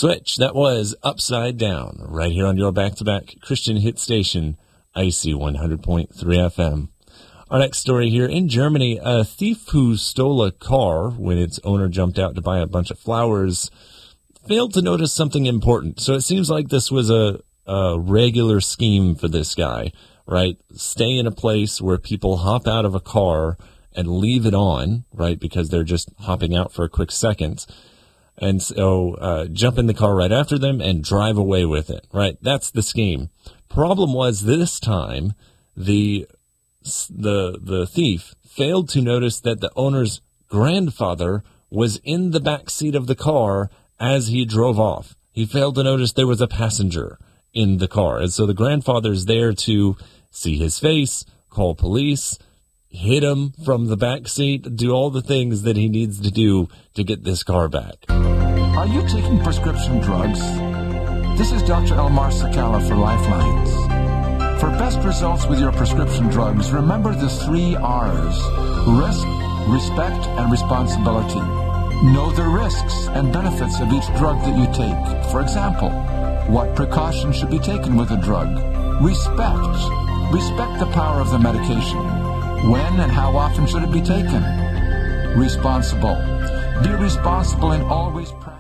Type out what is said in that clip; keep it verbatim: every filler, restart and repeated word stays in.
Switch, that was Upside Down, right here on your back-to-back Christian hit station, I C one hundred point three F M. Our next story here, in Germany, a thief who stole a car when its owner jumped out to buy a bunch of flowers failed to notice something important. So it seems like this was a, a regular scheme for this guy, right? Stay in a place where people hop out of a car and leave it on, right, because they're just hopping out for a quick second. And so uh, jump in the car right after them and drive away with it, right? That's the scheme. Problem was, this time, the the the thief failed to notice that the owner's grandfather was in the back seat of the car as he drove off. He failed to notice there was a passenger in the car. And so the grandfather's there to see his face, call police, hit him from the back seat, do all the things that he needs to do to get this car back. Are you taking prescription drugs? This is Doctor Elmar Sakala for Lifelines. For best results with your prescription drugs, remember the three R's: risk, respect, and responsibility. Know the risks and benefits of each drug that you take. For example, what precautions should be taken with a drug? Respect. Respect the power of the medication. When and how often should it be taken? Responsible. Be responsible and always... Pre-